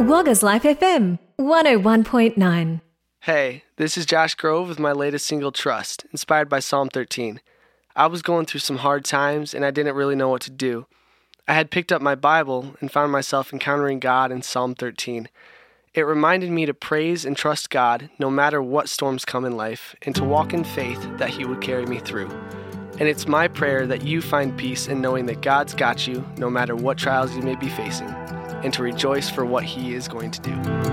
Waga's Life FM 101.9. Hey, this is Josh Grove with my latest single, Trust, inspired by Psalm 13. I was going through some hard times and I didn't really know what to do. I had picked up my Bible and found myself encountering God in Psalm 13. It reminded me to praise and trust God no matter what storms come in life and to walk in faith that He would carry me through. And it's my prayer that you find peace in knowing that God's got you no matter what trials you may be facing, and to rejoice for what He is going to do.